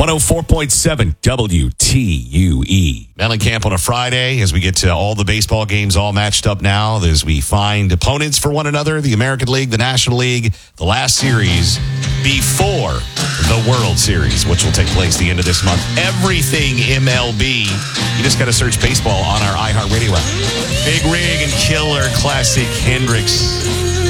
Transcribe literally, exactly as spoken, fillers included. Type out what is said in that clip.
one oh four point seven W T U E. Mellencamp on a Friday as we get to all the baseball games all matched up now as we find opponents for one another, the American League, the National League, the last series before the World Series, which will take place the end of this month. Everything M L B. You just got to search baseball on our iHeartRadio app. Big Rig and Killer Classic Hendricks.